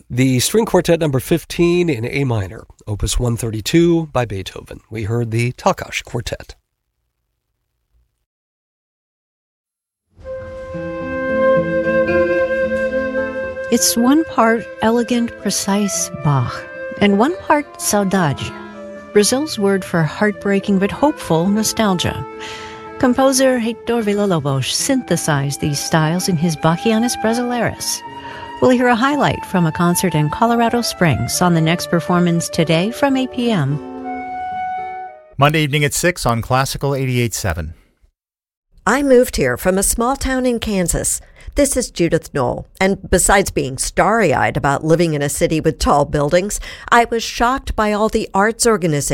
The String Quartet number 15 in A minor, Opus 132 by Beethoven. We heard the Takács Quartet. It's one part elegant, precise Bach, and one part saudade, Brazil's word for heartbreaking but hopeful nostalgia. Composer Heitor Villa-Lobos synthesized these styles in his Bachianas Brasileiras. We'll hear a highlight from a concert in Colorado Springs on the next performance today from 8 p.m. Monday evening at 6 on Classical 88.7. I moved here from a small town in Kansas. This is Judith Knoll, and besides being starry-eyed about living in a city with tall buildings, I was shocked by all the arts organizations